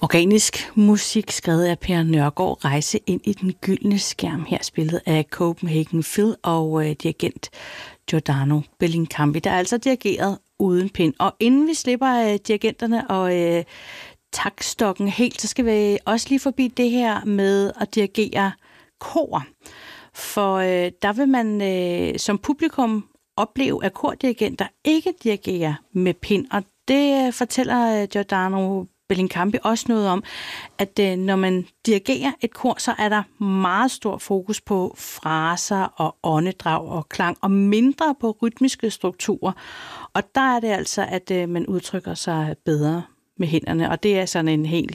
Organisk musik skrevet af Per Nørgård, Rejse ind i den gyldne skærm, her spillet af Copenhagen Phil og dirigent Giordano Bellincampi, der er altså dirigeret uden pind. Og inden vi slipper dirigenterne og taktstokken helt, så skal vi også lige forbi det her med at dirigere kor. For der vil man som publikum opleve, at kordirigenter ikke dirigerer med pind, og det fortæller Giordano Bellincampi også noget om, at når man dirigerer et kor, så er der meget stor fokus på fraser og åndedrag og klang, og mindre på rytmiske strukturer. Og der er det altså, at man udtrykker sig bedre med hænderne, og det er sådan en helt...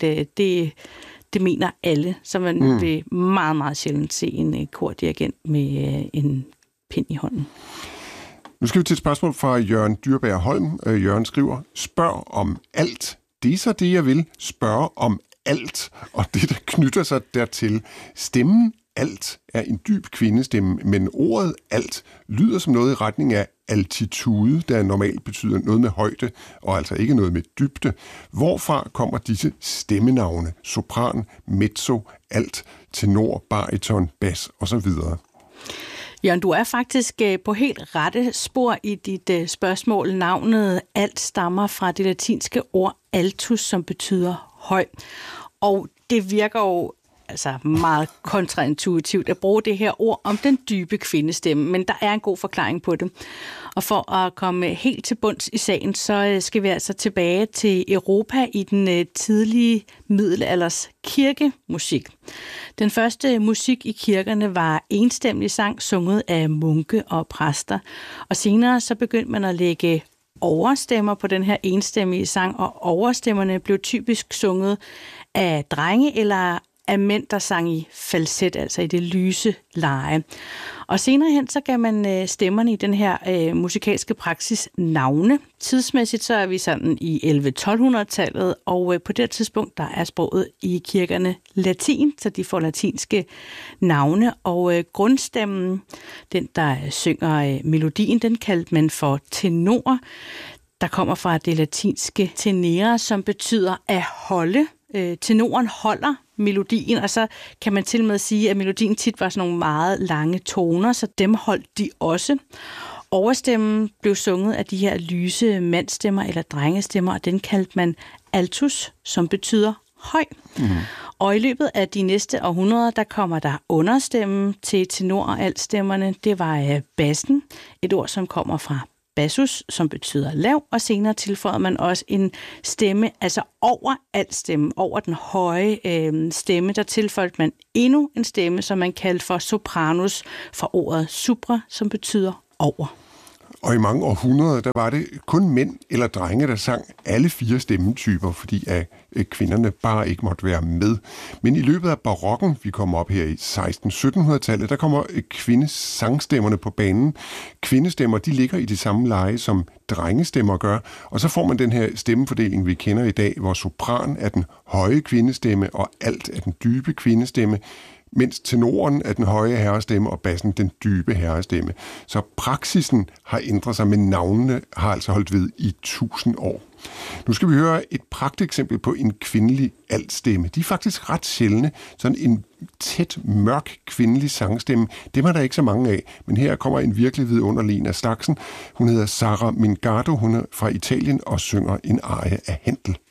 Det mener alle, så man vil meget, meget sjældent se en kordirigent med en pind i hånden. Nu skal vi til et spørgsmål fra Jørgen Dyrberg Holm. Jørgen skriver, spørg om alt. Det er så det, jeg vil. Spørge om alt. Og det, der knytter sig dertil. Stemmen alt er en dyb kvindestemme, men ordet alt lyder som noget i retning af altitude, der normalt betyder noget med højde, og altså ikke noget med dybde. Hvorfra kommer disse stemmenavne? Sopran, mezzo, alt, tenor, bariton, bas osv.? Jørgen, du er faktisk på helt rette spor i dit spørgsmål. Navnet alt stammer fra det latinske ord altus, som betyder høj. Og det virker jo altså meget kontraintuitivt at bruge det her ord om den dybe kvindestemme, men der er en god forklaring på det. Og for at komme helt til bunds i sagen, så skal vi altså tilbage til Europa i den tidlige middelalders kirkemusik. Den første musik i kirkerne var enstemmig sang, sunget af munke og præster, og senere så begyndte man at lægge overstemmer på den her enstemmige sang, og overstemmerne blev typisk sunget af drenge eller af mænd, der sang i falset, altså i det lyse leje. Og senere hen, så gav man stemmerne i den her musikalske praksis navne. Tidsmæssigt, så er vi sådan i 1100-1200-tallet, og på det tidspunkt, der er sproget i kirkerne latin, så de får latinske navne, og grundstemmen, den der synger melodien, den kaldte man for tenor, der kommer fra det latinske tenere, som betyder at holde. Tenoren holder melodien, og så kan man til og med sige, at melodien tit var sådan nogle meget lange toner, så dem holdt de også. Overstemmen blev sunget af de her lyse mandstemmer eller drengestemmer, og den kaldte man altus, som betyder høj. Og i løbet af de næste århundreder, der kommer der understemmen til tenor- og altstemmerne. Det var bassen, et ord, som kommer fra bassus, som betyder lav, og senere tilføjede man også en stemme, altså over alt stemme, over den høje stemme, der tilføjede man endnu en stemme, som man kaldte for sopranus, fra ordet supra, som betyder over. Og i mange århundreder, der var det kun mænd eller drenge, der sang alle 4 stemmetyper, fordi at kvinderne bare ikke måtte være med. Men i løbet af barokken, vi kommer op her i 1600-1700-tallet, der kommer kvindesangstemmerne på banen. Kvindestemmer, de ligger i det samme leje, som drengestemmer gør, og så får man den her stemmefordeling, vi kender i dag, hvor sopran er den høje kvindestemme, og alt er den dybe kvindestemme, mens tenoren er den høje herrestemme, og bassen den dybe herrestemme. Så praksisen har ændret sig, men navnene har altså holdt ved i 1000 år. Nu skal vi høre et pragteksempel på en kvindelig altstemme. De er faktisk ret sjældne. Sådan en tæt, mørk kvindelig sangstemme, det var der ikke så mange af. Men her kommer en virkelig vidunderlig en af slagsen. Hun hedder Sara Mingardo, hun er fra Italien og synger en arie af Händel.